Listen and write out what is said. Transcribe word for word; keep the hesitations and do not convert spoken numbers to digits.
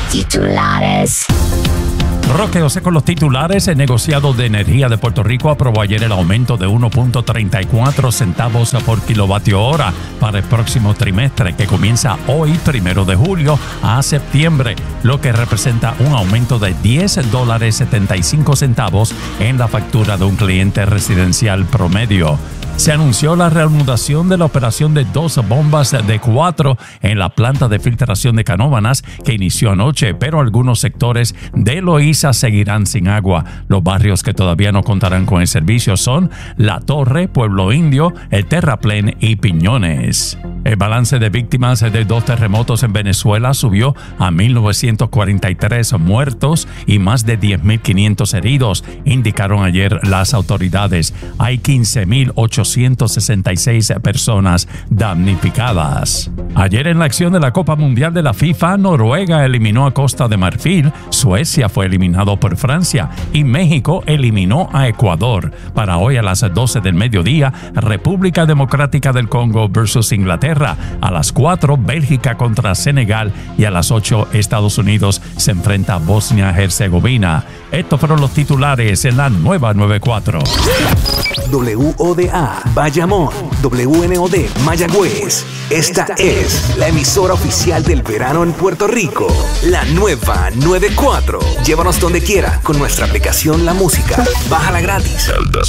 Titulares. Roqueose con los titulares. El negociado de energía de Puerto Rico aprobó ayer el aumento de uno punto treinta y cuatro centavos por kilovatio hora para el próximo trimestre, que comienza hoy, primero de julio, a septiembre, lo que representa un aumento de diez dólares setenta y cinco centavos en la factura de un cliente residencial promedio. Se anunció la reanudación de la operación de dos bombas de cuatro en la planta de filtración de Canóvanas que inició anoche, pero algunos sectores de Loíza seguirán sin agua. Los barrios que todavía no contarán con el servicio son La Torre, Pueblo Indio, El Terraplén y Piñones. El balance de víctimas de dos terremotos en Venezuela subió a mil novecientos cuarenta y tres muertos y más de diez mil quinientos heridos, indicaron ayer las autoridades. Hay quince mil ochocientos sesenta y seis personas damnificadas. Ayer en la acción de la Copa Mundial de la FIFA, Noruega eliminó a Costa de Marfil, Suecia fue eliminado por Francia y México eliminó a Ecuador. Para hoy a las doce del mediodía, República Democrática del Congo versus Inglaterra. A las cuatro, Bélgica contra Senegal y a las ocho, Estados Unidos se enfrenta a Bosnia-Herzegovina. Estos fueron los titulares en la nueva noventa y cuatro. W O D A Bayamón, W N O D Mayagüez. Esta es la emisora oficial del verano en Puerto Rico. La nueva noventa y cuatro. Llévanos donde quiera con nuestra aplicación La Música. Bájala gratis. El